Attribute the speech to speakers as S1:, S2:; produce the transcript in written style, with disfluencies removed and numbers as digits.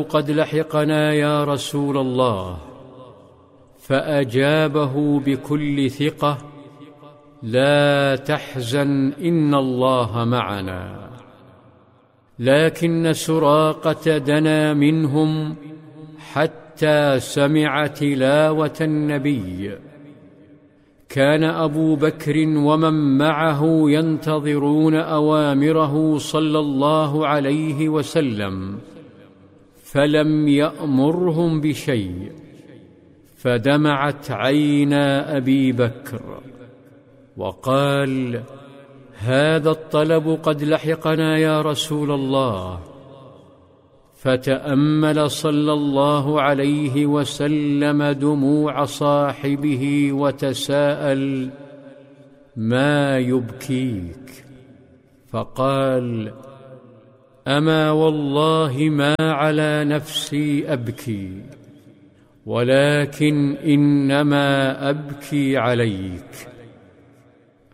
S1: قد لحقنا يا رسول الله. فأجابه بكل ثقة: لا تحزن، إن الله معنا. لكن سراقة دنا منهم حتى سمع تلاوة النبي. كان أبو بكر ومن معه ينتظرون أوامره صلى الله عليه وسلم، فلم يأمرهم بشيء. فدمعت عينا أبي بكر وقال: هذا الطلب قد لحقنا يا رسول الله. فتأمل صلى الله عليه وسلم دموع صاحبه وتساءل: ما يبكيك؟ فقال: أما والله ما على نفسي أبكي، ولكن إنما أبكي عليك.